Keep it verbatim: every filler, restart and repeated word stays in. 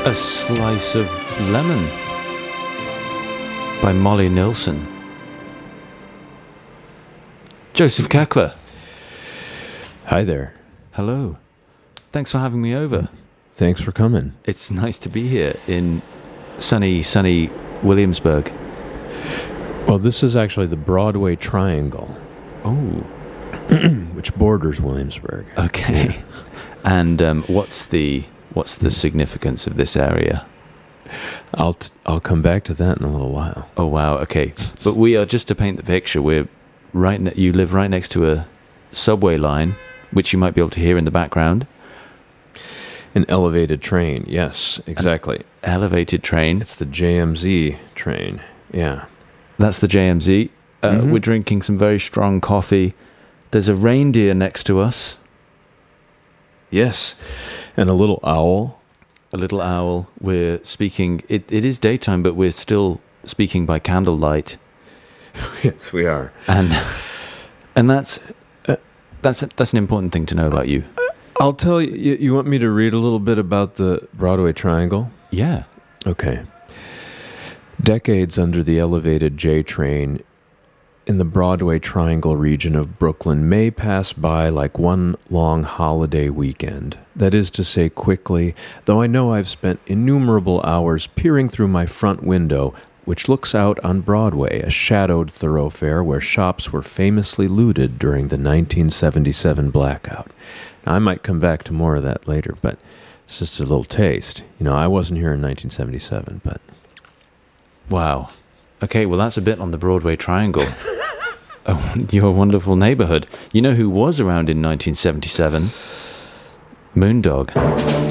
A Slice of Lemon by Molly Nilsson. Joseph Kakler. Hi there. Hello. Thanks for having me over. Thanks for coming. It's nice to be here in sunny, sunny Williamsburg. Well, this is actually the Broadway Triangle. Oh. Which borders Williamsburg. Okay. Yeah. And um, what's the what's the significance of this area? I'll t- I'll come back to that in a little while. Oh wow. Okay. But we are, just to paint the picture, we're right. Ne- you live right next to a subway line, which you might be able to hear in the background. An elevated train. Yes, exactly. An elevated train. It's the J M Z train. Yeah. That's the J M Z. Uh, Mm-hmm. We're drinking some very strong coffee. There's a reindeer next to us. Yes. And a little owl. A little owl. We're speaking. It, it is daytime, but we're still speaking by candlelight. Yes, we are. And and that's uh, that's that's an important thing to know about you. I'll tell you, you. You want me to read a little bit about the Broadway Triangle? Yeah. Okay. Decades under the elevated J train in the Broadway Triangle region of Brooklyn may pass by like one long holiday weekend. That is to say, quickly, though I know I've spent innumerable hours peering through my front window, which looks out on Broadway, a shadowed thoroughfare where shops were famously looted during the nineteen seventy-seven blackout. Now, I might come back to more of that later, but it's just a little taste. You know, I wasn't here in nineteen seventy-seven, but... Wow. Okay, well, that's a bit on the Broadway Triangle. Oh, your wonderful neighborhood. You know who was around in nineteen seventy-seven? Moondog.